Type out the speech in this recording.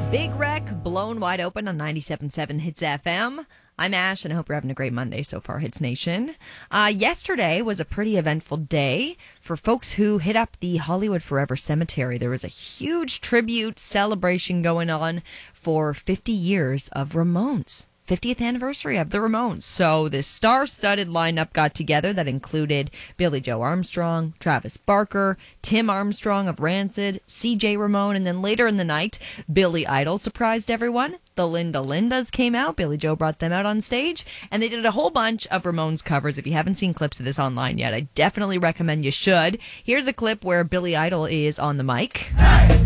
Big Wreck, blown wide open on 97.7 Hits FM. I'm Ash, and I hope you're having a great Monday so far, Hits Nation. Yesterday was a pretty eventful day for folks who hit up the Hollywood Forever Cemetery. There was a huge tribute celebration going on for 50 years of Ramones. 50th anniversary of the Ramones. So this star-studded lineup got together that included Billie Joe Armstrong, Travis Barker, Tim Armstrong of Rancid, CJ Ramone, and then later in the night, Billy Idol surprised everyone. The Linda Lindas came out. Billie Joe brought them out on stage, and they did a whole bunch of Ramones covers. If you haven't seen clips of this online yet, I definitely recommend you should. Here's a clip where Billy Idol is on the mic. Hey!